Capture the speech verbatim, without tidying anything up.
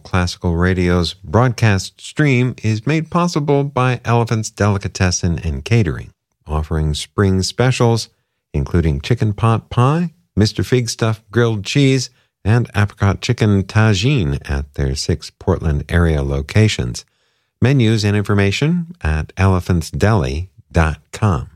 Classical Radio's broadcast stream is made possible by Elephant's Delicatessen and Catering, offering spring specials, including chicken pot pie, Mister Fig Stuff grilled cheese, and apricot chicken tagine at their six Portland area locations. Menus and information at elephants deli dot com.